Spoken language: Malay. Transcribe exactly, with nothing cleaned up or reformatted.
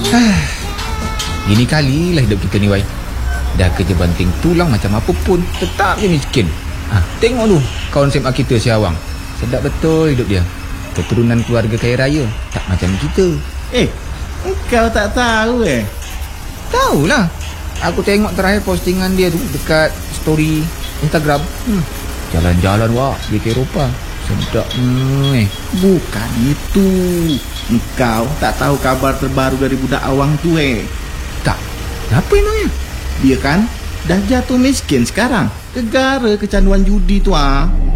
Ini kalilah hidup kita ni, Wai. Dah kerja banting tulang macam apa pun, tetap je miskin. ha, Tengok tu kawan S M A kita si Awang. Sedap betul hidup dia. Keturunan keluarga kaya raya. Tak macam kita. Eh, kau tak tahu eh? Tahulah. Aku tengok terakhir postingan dia tu dekat story Instagram. hmm. Jalan-jalan wak dia ke Eropah. Sedap hmm, eh. Bukan itu. Engkau tak tahu kabar terbaru dari budak Awang tu eh? Tak. Apa emangnya? Dia kan dah jatuh miskin sekarang. Gegara kecanduan judi tu ah.